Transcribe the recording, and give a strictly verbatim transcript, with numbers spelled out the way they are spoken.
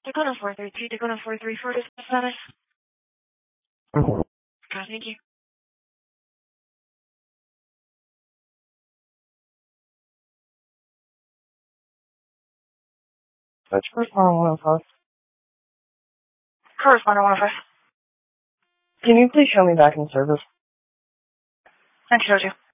Dakota four three two, Dakota four three four, dispatch status. Okay, thank you. That's correspondent one oh five. Correspondent one oh five. Can you please show me back in service? I showed you.